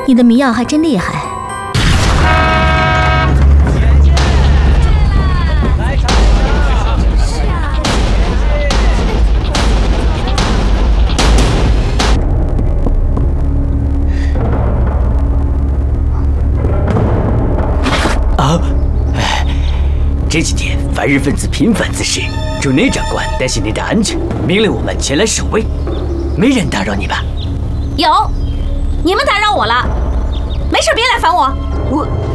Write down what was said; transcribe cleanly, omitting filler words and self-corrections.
你的迷药还真厉害。 啊！这几天犯人分子频繁滋事，驻内长官担心你的安全，命令我们前来守卫。没人打扰你吧？ 有，你们打扰我了。没事，别来烦我。